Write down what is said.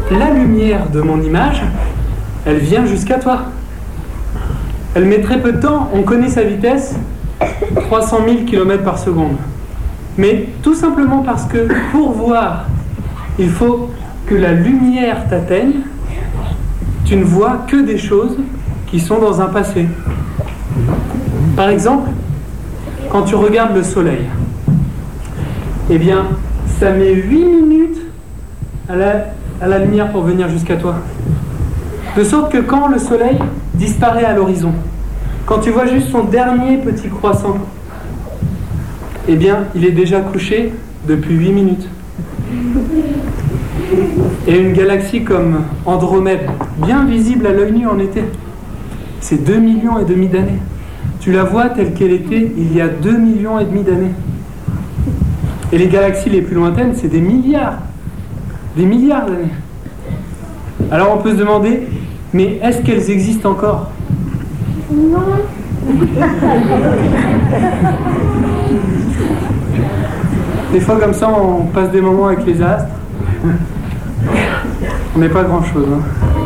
la lumière de mon image, elle vient jusqu'à toi. Elle met très peu de temps, on connaît sa vitesse, 300 000 km par seconde. Mais tout simplement parce que pour voir, il faut que la lumière t'atteigne, tu ne vois que des choses qui sont dans un passé. Par exemple, quand tu regardes le soleil, eh bien, ça met 8 minutes à la lumière pour venir jusqu'à toi. De sorte que quand le soleil disparaît à l'horizon, quand tu vois juste son dernier petit croissant, eh bien, il est déjà couché depuis 8 minutes. Et une galaxie comme Andromède, bien visible à l'œil nu en été, c'est 2,5 millions d'années. Tu la vois telle qu'elle était il y a 2,5 millions d'années. Et les galaxies les plus lointaines, c'est des milliards d'années. Alors on peut se demander, mais est-ce qu'elles existent encore? Non. Des fois comme ça, on passe des moments avec les astres. On n'est pas grand-chose. Hein.